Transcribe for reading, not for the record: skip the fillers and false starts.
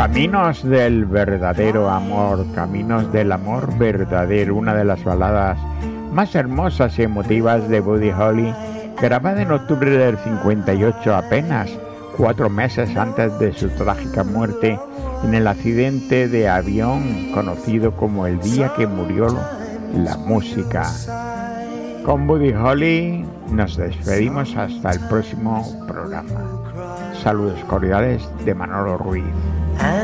Caminos del verdadero amor, Caminos del amor verdadero, una de las baladas más hermosas y emotivas de Buddy Holly, grabada en octubre del 58, apenas 4 meses antes de su trágica muerte en el accidente de avión conocido como el día que murió la música. Con Buddy Holly nos despedimos hasta el próximo programa. Saludos cordiales de Manolo Ruiz.